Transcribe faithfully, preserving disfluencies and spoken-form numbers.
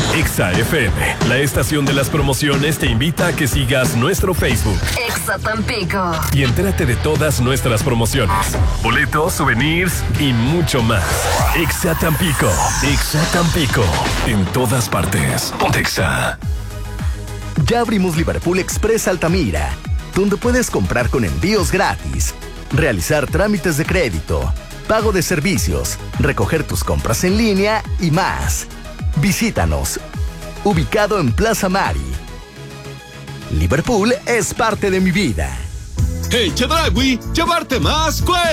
Exa F M, la estación de las promociones, te invita a que sigas nuestro Facebook. Exa Tampico. Y entérate de todas nuestras promociones, boletos, souvenirs y mucho más. Exa Tampico. Exa Tampico. En todas partes. Ponte Exa. Ya abrimos Liverpool Express Altamira, donde puedes comprar con envíos gratis, realizar trámites de crédito, pago de servicios, recoger tus compras en línea y más. Visítanos. Ubicado en Plaza Mari. Liverpool es parte de mi vida. Hey, Chedragui, llevarte más,